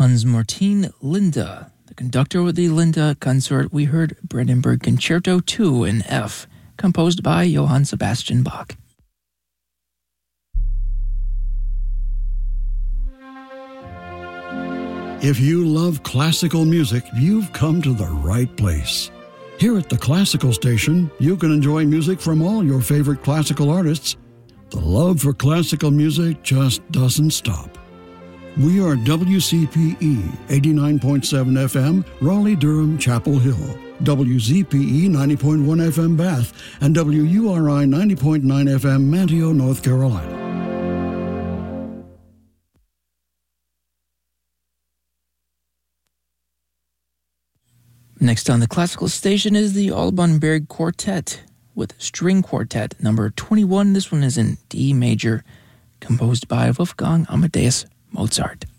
Hans Martin Linde. The conductor with the Linde Consort, we heard Brandenburg Concerto 2 in F, composed by Johann Sebastian Bach. If you love classical music, you've come to the right place. Here at the Classical Station, you can enjoy music from all your favorite classical artists. The love for classical music just doesn't stop. We are WCPE 89.7 FM, Raleigh-Durham, Chapel Hill, WZPE 90.1 FM, Bath, and WURI 90.9 FM, Manteo, North Carolina. Next on the Classical Station is the Alban Berg Quartet with String Quartet number 21. This one is in D major, composed by Wolfgang Amadeus Mozart.